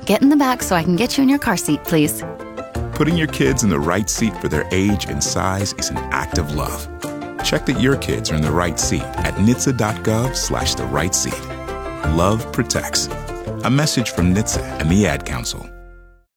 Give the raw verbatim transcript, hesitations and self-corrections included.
Get in the back so I can get you in your car seat, please. Putting your kids in the right seat for their age and size is an act of love. Check that your kids are in the right seat at N H T S A dot gov slash the right seat. Love protects. A message from N H T S A and the Ad Council.